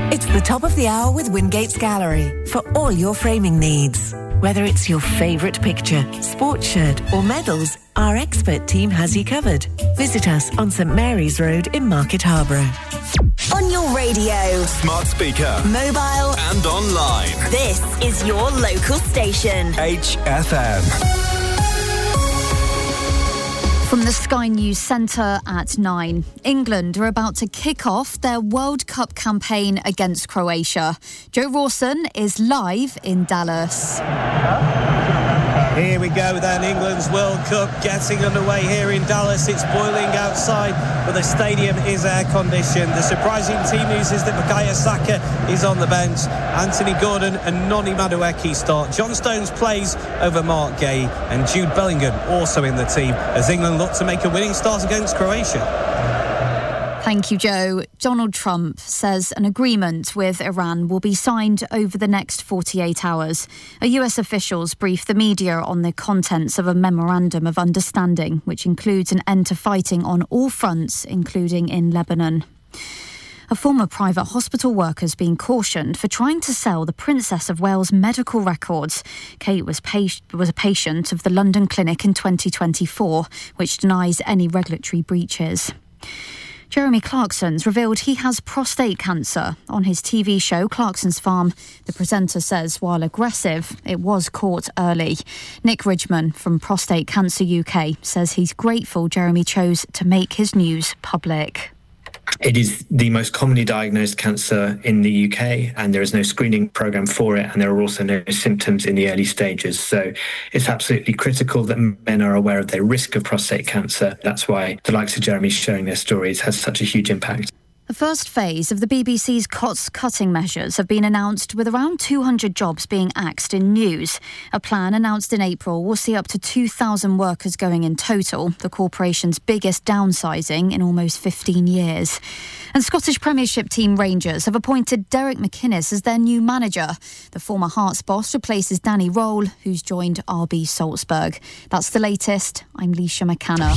It's the top of the hour with Wingates Gallery for all your framing needs. Whether it's your favourite picture, sports shirt or medals, our expert team has you covered. Visit us on St Mary's Road in Market Harborough. On your radio, smart speaker, mobile and online. This is your local station. HFM. From the Sky News Centre at 9. England are about to kick off their World Cup campaign against Croatia. Joe Rawson is live in Dallas. Here we go then, England's World Cup getting underway here in Dallas. It's boiling outside, but the stadium is air-conditioned. The surprising team news is that Bukayo Saka is on the bench. Anthony Gordon and Noni Madueke start. John Stones plays over Mark Gay, and Jude Bellingham also in the team as England look to make a winning start against Croatia. Thank you, Joe. Donald Trump says an agreement with Iran will be signed over the next 48 hours. US officials briefed the media on the contents of a memorandum of understanding, which includes an end to fighting on all fronts, including in Lebanon. A former private hospital worker is being cautioned for trying to sell the Princess of Wales medical records. Kate was a patient of the London clinic in 2024, which denies any regulatory breaches. Jeremy Clarkson's revealed he has prostate cancer. On his TV show, Clarkson's Farm, the presenter says while aggressive, it was caught early. Nick Ridgman from Prostate Cancer UK says he's grateful Jeremy chose to make his news public. It is the most commonly diagnosed cancer in the UK, and there is no screening programme for it, and there are also no symptoms in the early stages. So it's absolutely critical that men are aware of their risk of prostate cancer. That's why the likes of Jeremy sharing their stories has such a huge impact. The first phase of the BBC's cost-cutting measures have been announced, with around 200 jobs being axed in news. A plan announced in April will see up to 2,000 workers going in total, the corporation's biggest downsizing in almost 15 years. And Scottish Premiership team Rangers have appointed Derek McInnes as their new manager. The former Hearts boss replaces Danny Roll, who's joined RB Salzburg. That's the latest. I'm Leisha McCanna.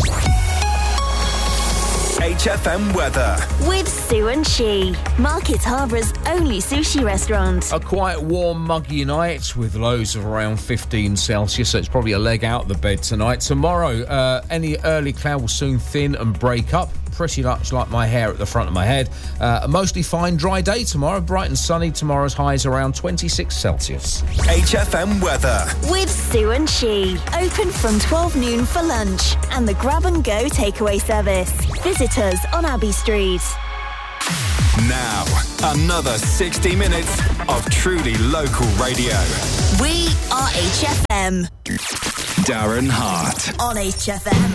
HFM weather with Sue and She, Market Harbour's only sushi restaurant. A quite warm, muggy night with lows of around 15 Celsius, so it's probably a leg out of the bed tonight. Tomorrow, any early cloud will soon thin and break up. Pretty much like my hair at the front of my head. A mostly fine, dry day tomorrow. Bright and sunny. Tomorrow's high is around 26 Celsius. HFM weather with Sue and She. Open from 12 noon for lunch and the grab and go takeaway service. Visit us on Abbey Street. Now, another 60 minutes of truly local radio. We are HFM. Darren Hart on HFM.